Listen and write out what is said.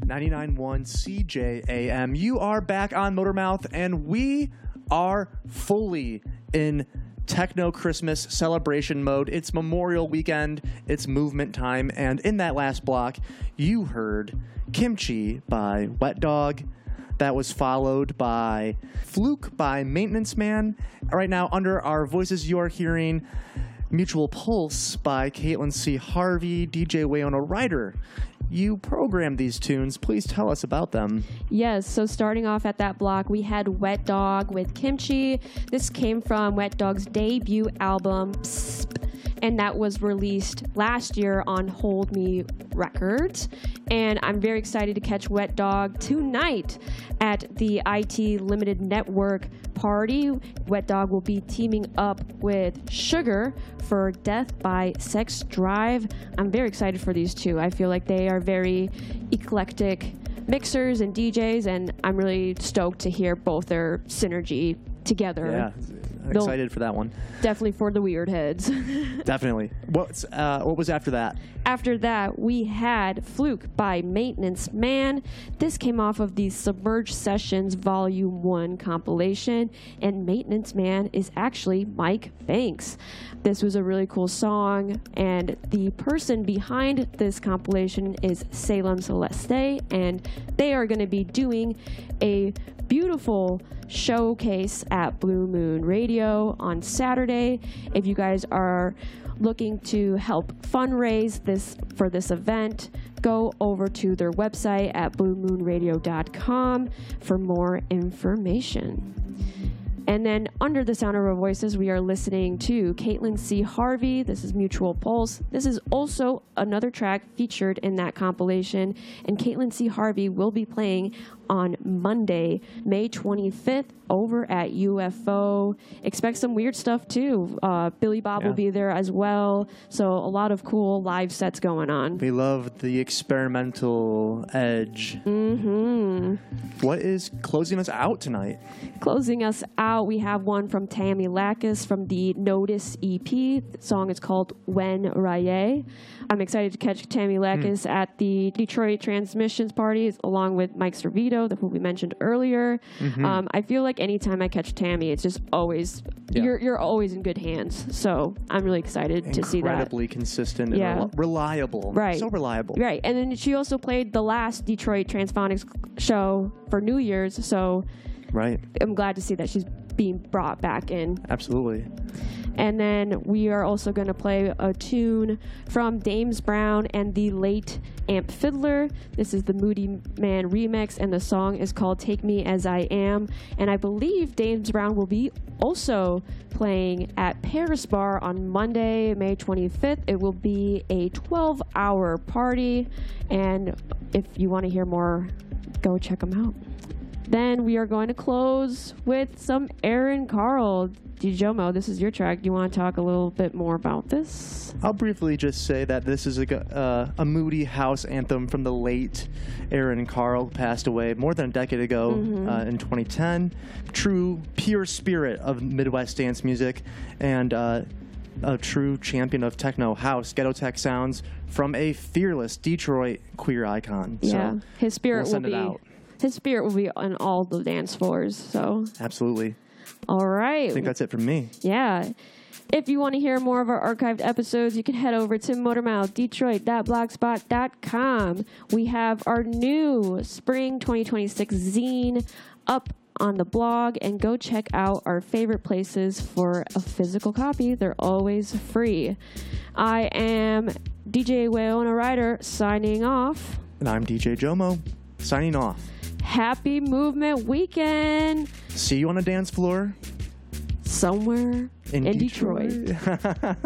99.1 CJAM. You are back on Motormouth, and we are fully in techno Christmas celebration mode. It's Memorial Weekend, it's movement time, and in that last block, you heard Kimchi by Wet Dog. That was followed by Fluke by Maintenance Man. Right now, under our voices, you are hearing Mutual Pulse by Caitlin C. Harvey, DJ Wayona Ryder. You programmed these tunes. Please tell us about them. Yes, so starting off at that block, we had Wet Dog with Kimchi. This came from Wet Dog's debut album, Psp, and that was released last year on Hold Me Records. And I'm very excited to catch Wet Dog tonight at the IT Limited Network party. Wet Dog will be teaming up with Sugar for Death by Sex Drive. I'm very excited for these two. I feel like they are very eclectic mixers and DJs, and I'm really stoked to hear both their synergy together. Yeah, excited for that one. Definitely for the weird heads. Definitely. What was after that? After that, we had Fluke by Maintenance Man. This came off of the Submerged Sessions Volume 1 compilation, and Maintenance Man is actually Mike Banks. This was a really cool song, and the person behind this compilation is Salem Celeste, and they are going to be doing a beautiful showcase at Blue Moon Radio on Saturday. If you guys are looking to help fundraise for this event, go over to their website at bluemoonradio.com for more information. And then under the sound of our voices, we are listening to Caitlin C. Harvey. This is Mutual Pulse. This is also another track featured in that compilation. And Caitlin C. Harvey will be playing on Monday, May 25th, over at UFO. Expect some weird stuff, too. Billy Bob will be there as well. So a lot of cool live sets going on. We love the experimental edge. Mm-hmm. What is closing us out tonight? Closing us out, we have one from Tammy Lakis from the Notice EP. The song is called When Raye. I'm excited to catch Tammy Lakis at the Detroit Transmissions party along with Mike Servito, who we mentioned earlier. Mm-hmm. I feel like anytime I catch Tammy, it's just always, you're always in good hands. So I'm really excited to see that. Incredibly consistent and reliable. Right. So reliable. Right. And then she also played the last Detroit Transphonics show for New Year's. So I'm glad to see that she's being brought back in. Absolutely. And then we are also going to play a tune from Dames Brown and the Late Amp Fiddler. This is the Moody Man remix, and the song is called Take Me As I Am. And I believe Dames Brown will be also playing at Paris Bar on Monday, May 25th. It will be a 12-hour party, and if you want to hear more, go check them out. Then we are going to close with some Aaron Carl. Jomo, this is your track. Do you want to talk a little bit more about this? I'll briefly just say that this is a moody house anthem from the late Aaron Carl, passed away more than a decade ago in 2010. True, pure spirit of Midwest dance music, and a true champion of techno house, ghetto tech sounds from a fearless Detroit queer icon. Yeah, so his spirit His spirit will be on all the dance floors. So absolutely. All right. I think that's it from me. Yeah. If you want to hear more of our archived episodes, you can head over to motormouthdetroit.blogspot.com. We have our new spring 2026 zine up on the blog, and go check out our favorite places for a physical copy. They're always free. I am DJ Wayona Ryder signing off. And I'm DJ Jomo signing off. Happy Movement Weekend. See you on a dance floor. Somewhere in Detroit.